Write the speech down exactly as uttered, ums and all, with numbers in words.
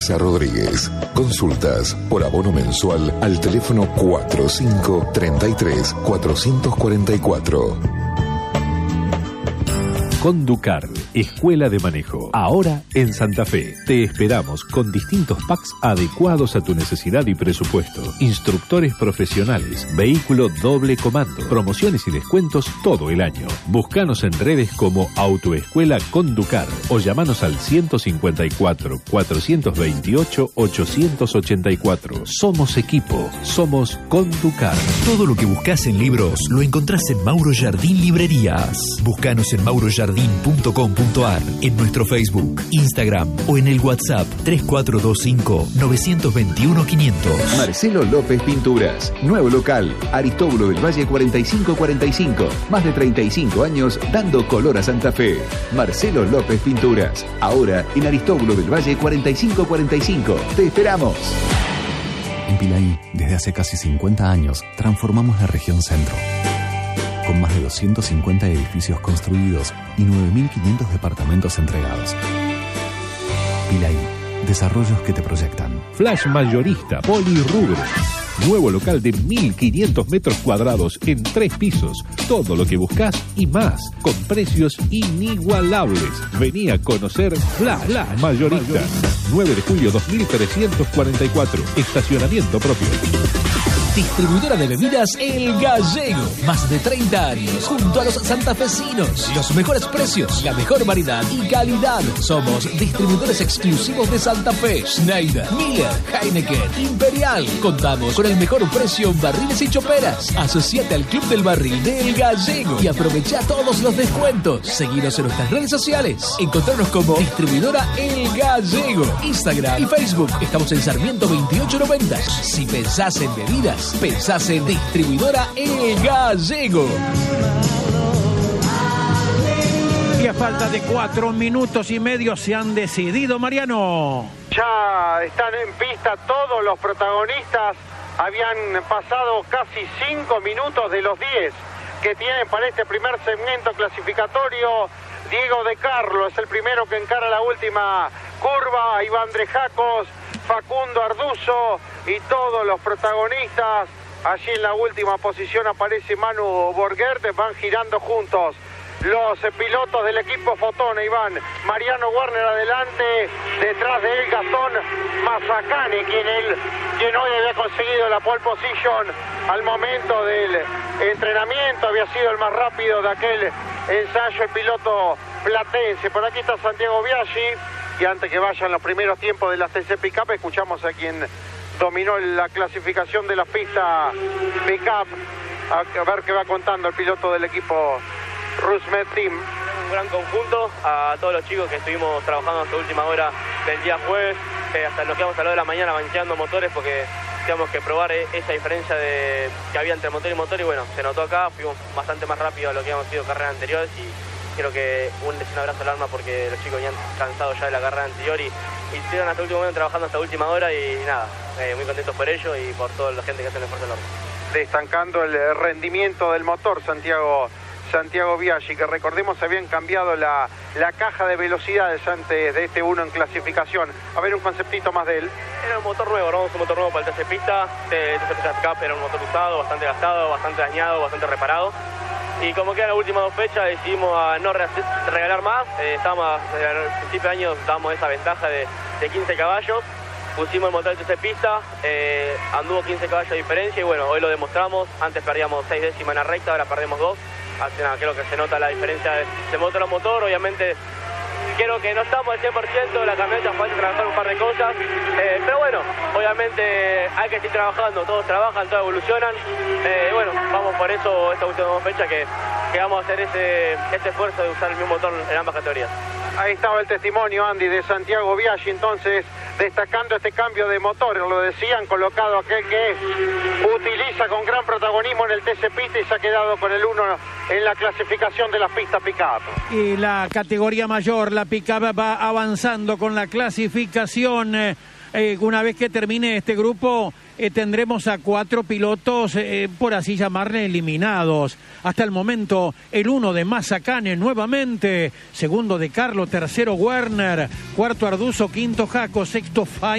Plaza Rodríguez. Consultas por abono mensual al teléfono cuatro cinco tres tres cuatro cuatro cuatro. Conducar, Escuela de Manejo. Ahora en Santa Fe. Te esperamos con distintos packs adecuados a tu necesidad y presupuesto. Instructores profesionales, vehículo doble comando, promociones y descuentos todo el año. Búscanos en redes como Autoescuela Conducar o llamanos al ciento cincuenta y cuatro, cuatrocientos veintiocho, ochocientos ochenta y cuatro. Somos equipo, somos Conducar. Todo lo que buscas en libros lo encontrás en Mauro Jardín Librerías. Búscanos en mauro jardín punto com punto ar, en nuestro Facebook, Instagram o en el WhatsApp tres cuatro dos cinco, nueve dos uno, quinientos. Marcelo López Pinturas, nuevo local, Aristóbulo del Valle cuarenta y cinco cuarenta y cinco, más de treinta y cinco años dando color a Santa Fe. Marcelo López Pinturas, ahora en Aristóbulo del Valle cuarenta y cinco cuarenta y cinco. ¡Te esperamos! En Pilaí, desde hace casi cincuenta años, transformamos la región centro. Con más de doscientos cincuenta edificios construidos y nueve mil quinientos departamentos entregados. Pilaí, desarrollos que te proyectan. Flash Mayorista, Polirrubro. Nuevo local de mil quinientos metros cuadrados en tres pisos. Todo lo que buscas y más, con precios inigualables. Vení a conocer Flash, Flash Mayorista. nueve de julio dos mil trescientos cuarenta y cuatro. Estacionamiento propio. Distribuidora de bebidas El Gallego. Más de treinta años junto a los santafesinos. Los mejores precios, la mejor variedad y calidad. Somos distribuidores exclusivos de Santa Fe. Schneider, Miller, Heineken, Imperial. Contamos con el mejor precio en barriles y choperas. Asociate al Club del Barril de El Gallego y aprovecha todos los descuentos. Seguinos en nuestras redes sociales. Encontrarnos como Distribuidora El Gallego. Instagram y Facebook. Estamos en Sarmiento veintiocho noventa. Si pensás en bebidas, pensás en Distribuidora El Gallego. Y a falta de cuatro minutos y medio se han decidido, Mariano. Ya están en pista todos los protagonistas. Habían pasado casi cinco minutos de los diez que tienen para este primer segmento clasificatorio. Diego De Carlo es el primero que encara la última curva. Iván Drejacos, Facundo Arduzo y todos los protagonistas. Allí en la última posición aparece Manu Borgert, van girando juntos los pilotos del equipo Fotona, Iván. Mariano Werner adelante, detrás de él Gastón Mazacane, quien, él, quien hoy había conseguido la pole position al momento del entrenamiento, había sido el más rápido de aquel ensayo, el piloto platense. Por aquí está Santiago Biaggi, y antes que vayan los primeros tiempos de la T C Pickup, escuchamos a quien dominó la clasificación de la pista Pickup, a ver qué va contando el piloto del equipo Rusmed Team. Un gran conjunto, a todos los chicos que estuvimos trabajando hasta última hora del día jueves, eh, hasta nos quedamos a las dos de la mañana banqueando motores porque teníamos que probar esa diferencia de, que había entre motor y motor, y bueno, se notó acá, fuimos bastante más rápido a lo que habíamos sido carreras anteriores, y creo que un, un abrazo al alma porque los chicos venían cansados ya de la carrera anterior y, y estuvieron hasta el último momento trabajando hasta última hora, y nada, eh, muy contentos por ello y por toda la gente que hace el esfuerzo enorme. Destacando el rendimiento del motor, Santiago Santiago Biaggi, que recordemos habían cambiado la, la caja de velocidades antes de este uno en clasificación. A ver un conceptito más de él. Era un motor nuevo, ¿no? Un motor nuevo para el T C Pista. El T C Pista Cup era un motor usado, bastante gastado, bastante dañado, bastante reparado. Y como quedan las últimas dos fechas, decidimos a no re regalar más. Eh, estábamos, al principio de año dábamos esa ventaja de, de quince caballos. Pusimos el motor del T C Pista, eh, anduvo quince caballos de diferencia y bueno, hoy lo demostramos. Antes perdíamos seis décimas en la recta, ahora perdemos dos. Así nada, creo que se nota la diferencia de, de motor a motor. Obviamente creo que no estamos al cien por ciento, la camioneta falta trabajar un par de cosas, eh, pero bueno, obviamente hay que seguir trabajando, todos trabajan, todos evolucionan, eh, bueno, vamos por eso esta última fecha que, que vamos a hacer ese, ese esfuerzo de usar el mismo motor en ambas categorías. Ahí estaba el testimonio, Andy, de Santiago Biaggi, entonces destacando este cambio de motor, lo decían, colocado aquel que utiliza con gran protagonismo en el T C Pista y se ha quedado con el uno en la clasificación de las pistas pick-up. Y la categoría mayor, la pick-up va avanzando con la clasificación. Eh, eh, una vez que termine este grupo, eh, tendremos a cuatro pilotos, eh, por así llamarle, eliminados. Hasta el momento, el uno de Mazacane nuevamente, segundo de Carlo, tercero Werner, cuarto Arduzo, quinto Jaco, sexto Fay.